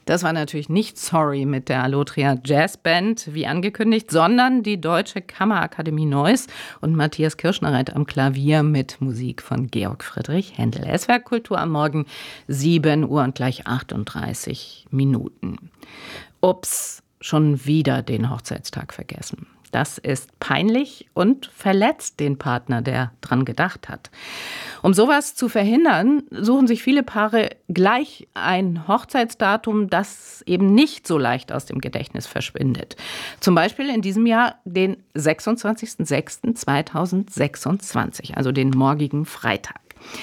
Das war natürlich nicht Sorry mit der Allotria Jazzband, wie angekündigt, sondern die Deutsche Kammerakademie Neuss und Matthias Kirschnereit am Klavier mit Musik von Georg Friedrich Händel. SWR Kultur am Morgen, 7 Uhr und gleich 38 Minuten. Ups, schon wieder den Hochzeitstag vergessen. Das ist peinlich und verletzt den Partner, der dran gedacht hat. Um sowas zu verhindern, suchen sich viele Paare gleich ein Hochzeitsdatum, das eben nicht so leicht aus dem Gedächtnis verschwindet. Zum Beispiel in diesem Jahr den 26.06.2026, also den morgigen Freitag.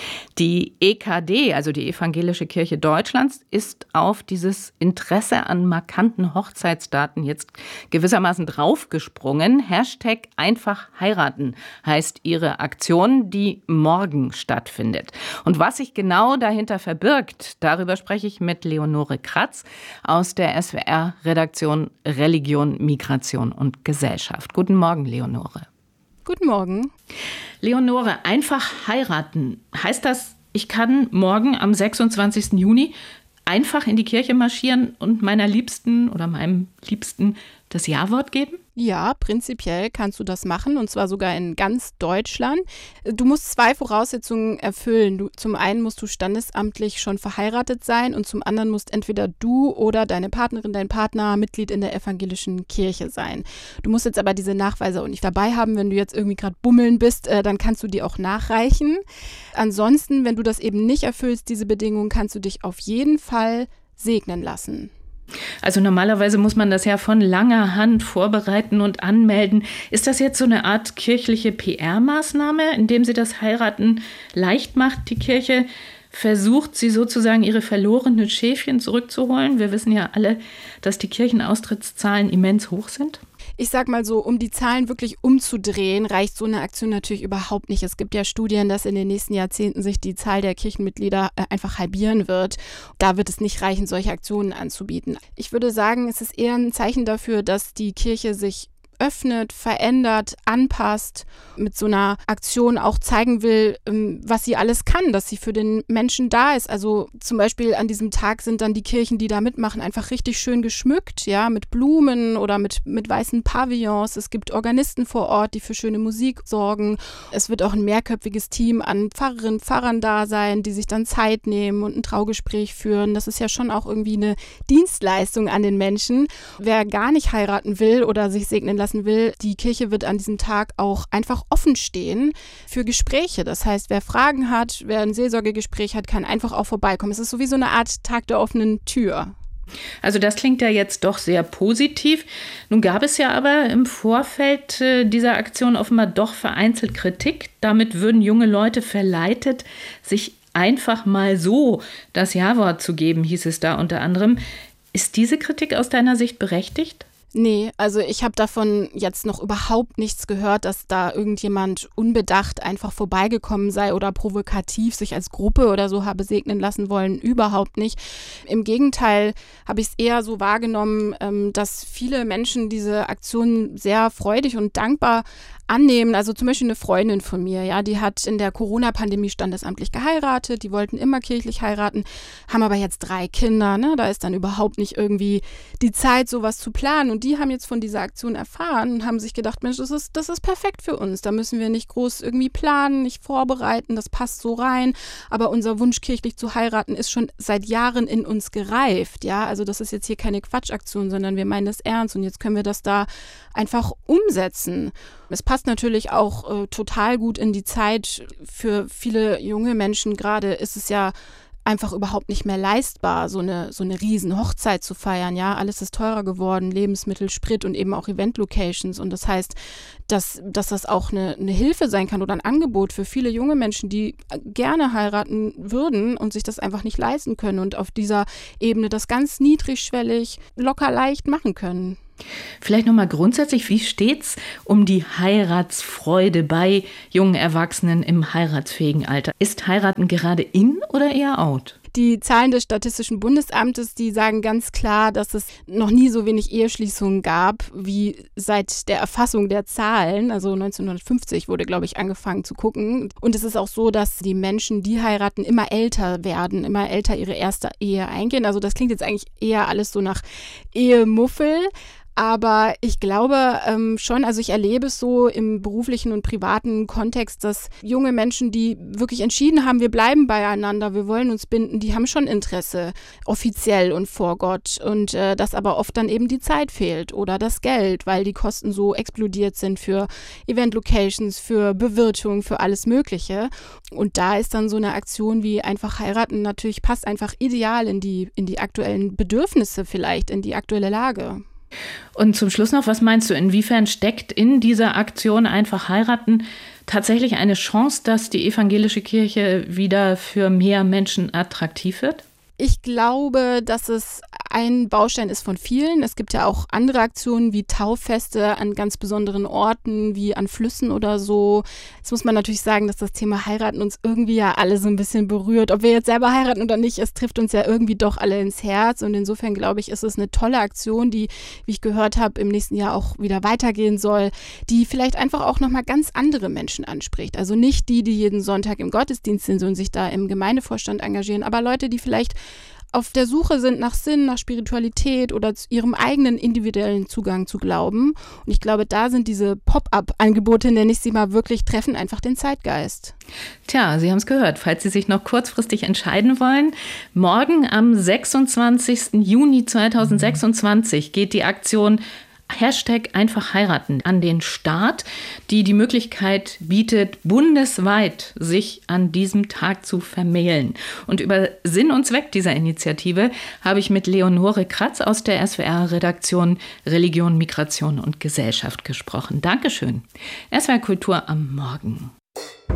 Die EKD, also die Evangelische Kirche Deutschlands, ist auf dieses Interesse an markanten Hochzeitsdaten jetzt gewissermaßen draufgesprungen. Hashtag einfach heiraten heißt ihre Aktion, die morgen stattfindet. Und was sich genau dahinter verbirgt, darüber spreche ich mit Leonore Kratz aus der SWR-Redaktion Religion, Migration und Gesellschaft. Guten Morgen, Leonore. Guten Morgen. Leonore, einfach heiraten. Heißt das, ich kann morgen am 26. Juni einfach in die Kirche marschieren und meiner Liebsten oder meinem Liebsten das Ja-Wort geben? Ja, prinzipiell kannst du das machen, und zwar sogar in ganz Deutschland. Du musst 2 Voraussetzungen erfüllen. Zum einen musst du standesamtlich schon verheiratet sein und zum anderen musst entweder du oder deine Partnerin, dein Partner Mitglied in der evangelischen Kirche sein. Du musst jetzt aber diese Nachweise auch nicht dabei haben. Wenn du jetzt irgendwie gerade bummeln bist, dann kannst du die auch nachreichen. Ansonsten, wenn du das eben nicht erfüllst, diese Bedingungen, kannst du dich auf jeden Fall segnen lassen. Also normalerweise muss man das ja von langer Hand vorbereiten und anmelden. Ist das jetzt so eine Art kirchliche PR-Maßnahme, indem sie das Heiraten leicht macht? Die Kirche versucht, sie sozusagen ihre verlorenen Schäfchen zurückzuholen. Wir wissen ja alle, dass die Kirchenaustrittszahlen immens hoch sind. Ich sag mal so, um die Zahlen wirklich umzudrehen, reicht so eine Aktion natürlich überhaupt nicht. Es gibt ja Studien, dass in den nächsten Jahrzehnten sich die Zahl der Kirchenmitglieder einfach halbieren wird. Da wird es nicht reichen, solche Aktionen anzubieten. Ich würde sagen, es ist eher ein Zeichen dafür, dass die Kirche sich öffnet, verändert, anpasst, mit so einer Aktion auch zeigen will, was sie alles kann, dass sie für den Menschen da ist. Also zum Beispiel an diesem Tag sind dann die Kirchen, die da mitmachen, einfach richtig schön geschmückt, ja, mit Blumen oder mit weißen Pavillons. Es gibt Organisten vor Ort, die für schöne Musik sorgen. Es wird auch ein mehrköpfiges Team an Pfarrerinnen, Pfarrern da sein, die sich dann Zeit nehmen und ein Traugespräch führen. Das ist ja schon auch irgendwie eine Dienstleistung an den Menschen. Wer gar nicht heiraten will oder sich segnen lassen will, die Kirche wird an diesem Tag auch einfach offen stehen für Gespräche. Das heißt, wer Fragen hat, wer ein Seelsorgegespräch hat, kann einfach auch vorbeikommen. Es ist sowieso eine Art Tag der offenen Tür. Also das klingt ja jetzt doch sehr positiv. Nun gab es ja aber im Vorfeld dieser Aktion offenbar doch vereinzelt Kritik. Damit würden junge Leute verleitet, sich einfach mal so das Ja-Wort zu geben, hieß es da unter anderem. Ist diese Kritik aus deiner Sicht berechtigt? Nee, also ich habe davon jetzt noch überhaupt nichts gehört, dass da irgendjemand unbedacht einfach vorbeigekommen sei oder provokativ sich als Gruppe oder so habe segnen lassen wollen. Überhaupt nicht. Im Gegenteil habe ich es eher so wahrgenommen, dass viele Menschen diese Aktion sehr freudig und dankbar annehmen. Also zum Beispiel eine Freundin von mir, ja, die hat in der Corona-Pandemie standesamtlich geheiratet, die wollten immer kirchlich heiraten, haben aber jetzt 3 Kinder, ne? Da ist dann überhaupt nicht irgendwie die Zeit, sowas zu planen. Und die haben jetzt von dieser Aktion erfahren und haben sich gedacht, Mensch, das ist perfekt für uns. Da müssen wir nicht groß irgendwie planen, nicht vorbereiten, das passt so rein. Aber unser Wunsch, kirchlich zu heiraten, ist schon seit Jahren in uns gereift, ja. Also das ist jetzt hier keine Quatschaktion, sondern wir meinen das ernst und jetzt können wir das da einfach umsetzen. Es passt natürlich auch total gut in die Zeit. Für viele junge Menschen gerade ist es ja einfach überhaupt nicht mehr leistbar, so eine riesen Hochzeit zu feiern. Ja, alles ist teurer geworden, Lebensmittel, Sprit und eben auch Event-Locations. Und das heißt, dass das auch eine Hilfe sein kann oder ein Angebot für viele junge Menschen, die gerne heiraten würden und sich das einfach nicht leisten können und auf dieser Ebene das ganz niedrigschwellig, locker leicht machen können. Vielleicht nochmal grundsätzlich, wie steht's um die Heiratsfreude bei jungen Erwachsenen im heiratsfähigen Alter? Ist heiraten gerade in oder eher out? Die Zahlen des Statistischen Bundesamtes, die sagen ganz klar, dass es noch nie so wenig Eheschließungen gab wie seit der Erfassung der Zahlen. Also 1950 wurde, glaube ich, angefangen zu gucken. Und es ist auch so, dass die Menschen, die heiraten, immer älter werden, immer älter ihre erste Ehe eingehen. Also das klingt jetzt eigentlich eher alles so nach Ehemuffel. Aber ich glaube schon, also ich erlebe es so im beruflichen und privaten Kontext, dass junge Menschen, die wirklich entschieden haben, wir bleiben beieinander, wir wollen uns binden, die haben schon Interesse, offiziell und vor Gott. Und dass aber oft dann eben die Zeit fehlt oder das Geld, weil die Kosten so explodiert sind für Event-Locations, für Bewirtung, für alles Mögliche. Und da ist dann so eine Aktion wie einfach heiraten natürlich passt einfach ideal in die aktuellen Bedürfnisse vielleicht, in die aktuelle Lage. Und zum Schluss noch, was meinst du, inwiefern steckt in dieser Aktion einfach heiraten tatsächlich eine Chance, dass die evangelische Kirche wieder für mehr Menschen attraktiv wird? Ich glaube, dass es ein Baustein ist von vielen. Es gibt ja auch andere Aktionen wie Tauffeste an ganz besonderen Orten, wie an Flüssen oder so. Jetzt muss man natürlich sagen, dass das Thema Heiraten uns irgendwie ja alle so ein bisschen berührt. Ob wir jetzt selber heiraten oder nicht, es trifft uns ja irgendwie doch alle ins Herz. Und insofern glaube ich, ist es eine tolle Aktion, die, wie ich gehört habe, im nächsten Jahr auch wieder weitergehen soll, die vielleicht einfach auch nochmal ganz andere Menschen anspricht. Also nicht die jeden Sonntag im Gottesdienst sind und sich da im Gemeindevorstand engagieren, aber Leute, die vielleicht auf der Suche sind nach Sinn, nach Spiritualität oder zu ihrem eigenen individuellen Zugang zu Glauben. Und ich glaube, da sind diese Pop-up-Angebote, nenne ich sie mal, wirklich treffen einfach den Zeitgeist. Tja, Sie haben es gehört. Falls Sie sich noch kurzfristig entscheiden wollen, morgen am 26. Juni 2026 geht die Aktion #einfach heiraten an den Start, die die Möglichkeit bietet, bundesweit sich an diesem Tag zu vermählen. Und über Sinn und Zweck dieser Initiative habe ich mit Leonore Kratz aus der SWR-Redaktion Religion, Migration und Gesellschaft gesprochen. Dankeschön. SWR Kultur am Morgen.